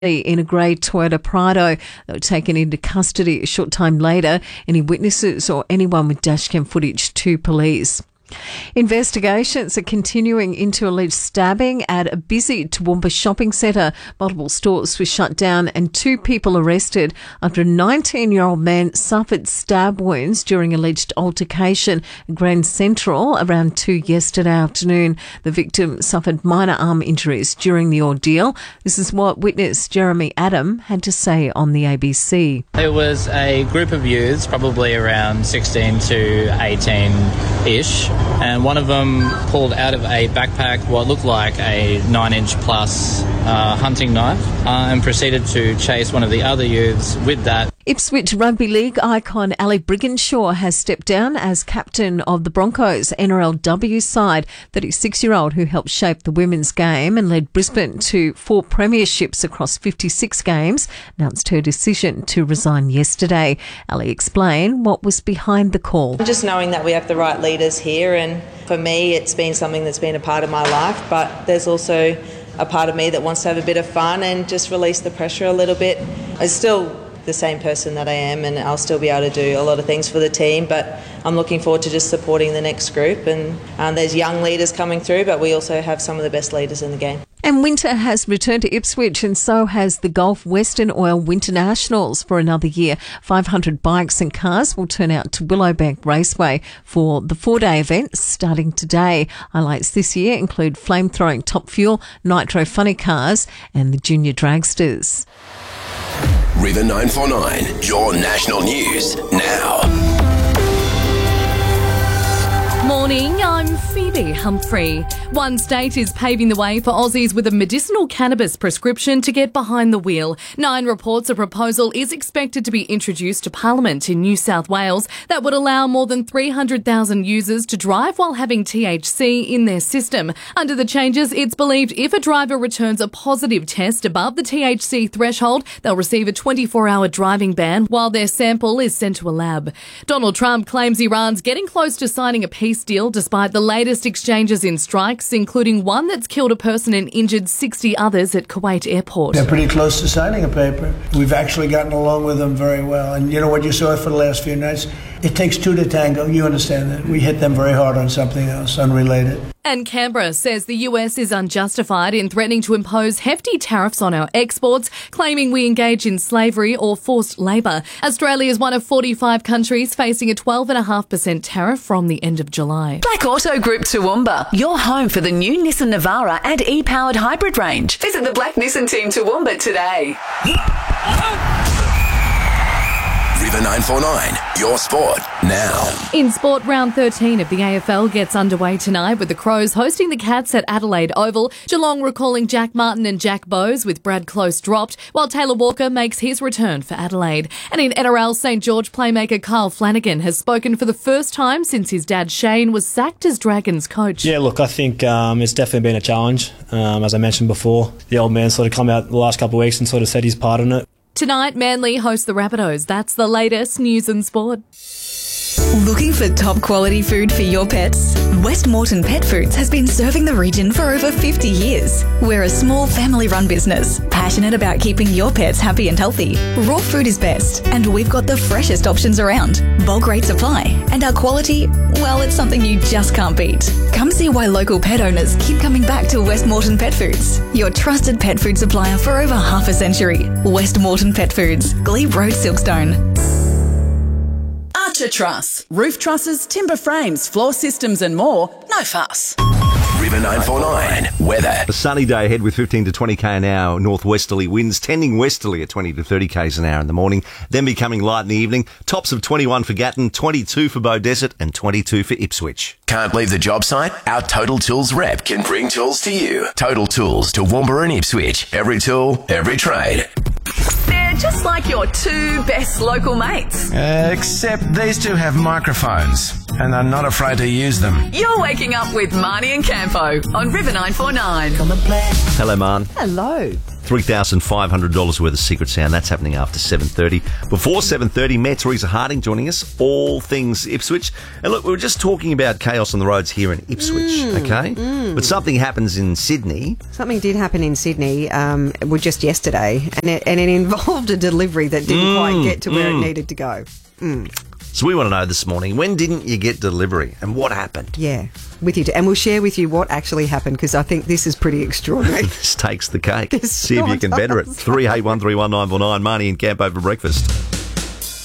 in a grey Toyota Prado. They were taken into custody a short time later. Any witnesses or anyone with dashcam footage to police. Investigations are continuing into alleged stabbing at a busy Toowoomba shopping centre. Multiple stores were shut down and 2 people arrested after a 19-year-old man suffered stab wounds during alleged altercation at Grand Central around 2 yesterday afternoon. The victim suffered minor arm injuries during the ordeal. This is what witness Jeremy Adam had to say on the ABC. It was a group of youths, probably around 16 to 18-ish. And one of them pulled out of a backpack what looked like a 9-inch plus hunting knife and proceeded to chase one of the other youths with that. Ipswich Rugby League icon Ali Brigginshaw has stepped down as captain of the Broncos NRLW side. 36-year-old who helped shape the women's game and led Brisbane to 4 premierships across 56 games, announced her decision to resign yesterday. Ali explained what was behind the call. Just knowing that we have the right leaders here, and for me it's been something that's been a part of my life, but there's also a part of me that wants to have a bit of fun and just release the pressure a little bit. I'm still the same person that I am, and I'll still be able to do a lot of things for the team, but I'm looking forward to just supporting the next group, and there's young leaders coming through, but we also have some of the best leaders in the game. And winter has returned to Ipswich, and so has the Gulf Western Oil Winter Nationals for another year. 500 bikes and cars will turn out to Willowbank Raceway for the 4-day event starting today. Highlights this year include flame-throwing Top Fuel, Nitro Funny Cars and the Junior Dragsters. River 949, your national news now. Morning, I'm Phoebe Humphrey. One state is paving the way for Aussies with a medicinal cannabis prescription to get behind the wheel. 9 reports a proposal is expected to be introduced to Parliament in New South Wales that would allow more than 300,000 users to drive while having THC in their system. Under the changes, it's believed if a driver returns a positive test above the THC threshold, they'll receive a 24-hour driving ban while their sample is sent to a lab. Donald Trump claims Iran's getting close to signing a peace deal despite the latest exchanges in strikes, including one that's killed a person and injured 60 others at Kuwait airport. They're pretty close to signing a paper. We've actually gotten along with them very well. And you know what you saw for the last few nights? It takes 2 to tango. You understand that. We hit them very hard on something else, unrelated. And Canberra says the US is unjustified in threatening to impose hefty tariffs on our exports, claiming we engage in slavery or forced labour. Australia is one of 45 countries facing a 12.5% tariff from the end of July. Black Auto Group Toowoomba, your home for the new Nissan Navara and e-powered hybrid range. Visit the Black Nissan team Toowoomba today. River 949, your sport now. In sport, round 13 of the AFL gets underway tonight with the Crows hosting the Cats at Adelaide Oval. Geelong recalling Jack Martin and Jack Bowes with Brad Close dropped, while Taylor Walker makes his return for Adelaide. And in NRL, St George playmaker Kyle Flanagan has spoken for the first time since his dad Shane was sacked as Dragons coach. Yeah, look, I think it's definitely been a challenge. As I mentioned before, the old man sort of come out the last couple of weeks and sort of said his part in it. Tonight, Manly hosts the Rabbitohs. That's the latest news and sport. Looking for top quality food for your pets? West Moreton Pet Foods has been serving the region for over 50 years. We're a small family-run business, passionate about keeping your pets happy and healthy. Raw food is best, and we've got the freshest options around. Bulk rate supply, and our quality, well, it's something you just can't beat. Come see why local pet owners keep coming back to West Moreton Pet Foods, your trusted pet food supplier for over half a century. West Moreton Pet Foods, Glebe Road, Silkstone. Archer Truss. Roof trusses, timber frames, floor systems and more. No fuss. River 949, weather. A sunny day ahead with 15 to 20k an hour northwesterly winds, tending westerly at 20 to 30k's an hour in the morning, then becoming light in the evening. Tops of 21 for Gatton, 22 for Beaudesert and 22 for Ipswich. Can't leave the job site? Our Total Tools rep can bring tools to you. Total Tools to Toowoomba and Ipswich. Every tool, every trade. They're just like your 2 best local mates. Except these 2 have microphones and are not afraid to use them. You're waking up with Marnie and Campo on River 949. Hello, Man. Hello. $3,500 worth of Secret Sound. That's happening after 7:30. Before 7:30, Mayor Teresa Harding joining us. All things Ipswich. And look, we were just talking about chaos on the roads here in Ipswich, okay? But something happens in Sydney. Something did happen in Sydney, just yesterday, and it involved a delivery that didn't quite get to where it needed to go. So we want to know this morning, when didn't you get delivery and what happened? Yeah, with you. And we'll share with you what actually happened, because I think this is pretty extraordinary. This takes the cake. See if you can better it. 38131949, Marnie and Camp over breakfast.